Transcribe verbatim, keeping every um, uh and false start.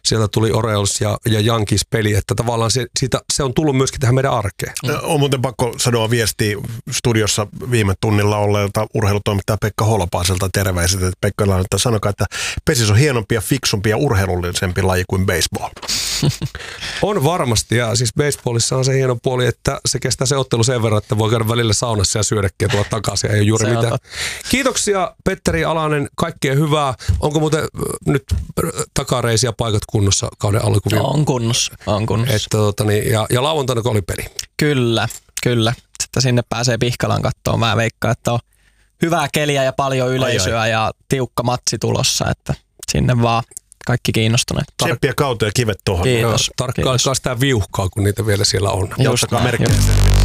sieltä tuli Orioles ja, ja Yankees peli, että tavallaan se, siitä, se on tullut myöskin tähän meidän arkeen. Mm. On muuten pakko sanoa viestiä studiossa viime tunnilla olleelta urheilutoimittaja Pekka Holopaiselta terveiset, että Pekka on, että sanokaa, että pesis on hienompi ja fiksumpi ja urheilullisempi laji kuin baseball. On varmasti, ja siis baseballissa on se hieno puoli, että se kestää se ottelu sen verran, että voi käydä välillä saunassa ja syödäkin ja tulla takaisin, ei ole juuri se mitään. Kiitoksia Petteri Alanen, kaikkea hyvää. Onko muuten nyt takareisiä paikat kunnossa kauden alkuun? No, on kunnossa, on kunnossa. Että, tota, niin, ja, ja lauantaina oli peli? Kyllä, kyllä. Sitten sinne pääsee Pihkalan kattoon. Mä veikkaan, että on hyvää keliä ja paljon yleisöä ai, ai. ja tiukka matsi tulossa, että sinne vaan kaikki kiinnostuneet. Tsemppiä kautta ja kivet tuohon. Kiitos. Tarkkailkaa sitä viuhkaa, kun niitä vielä siellä on. Ottakaa merkkejä.